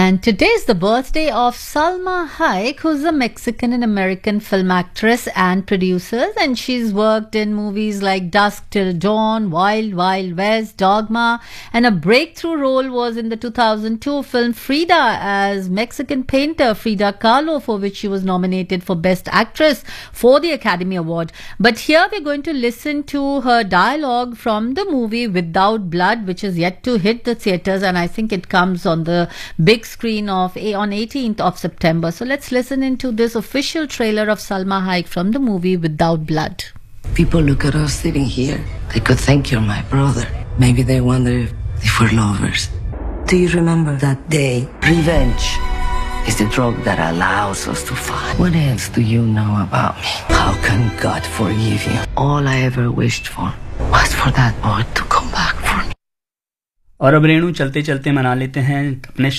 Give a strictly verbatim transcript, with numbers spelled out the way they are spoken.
And today is the birthday of Salma Hayek, who's a Mexican and American film actress and producer, and she's worked in movies like Dusk Till Dawn, Wild Wild West, Dogma, and a breakthrough role was in the two thousand two film Frida as Mexican painter Frida Kahlo, for which she was nominated for Best Actress for the Academy Award. But here we're going to listen to her dialogue from the movie Without Blood, which is yet to hit the theaters, and I think it comes on the big screen of on eighteenth of September. So let's listen into this official trailer of Salma Hayek from the movie Without Blood. People look at us sitting here. They could think you're my brother. Maybe they wonder if we're lovers. Do you remember that day? Revenge is the drug that allows us to fight. What else do you know about me? How can God forgive you? All I ever wished for was for that boy to come back for me. और अब रेणु चलते चलते मना लेते हैं अपने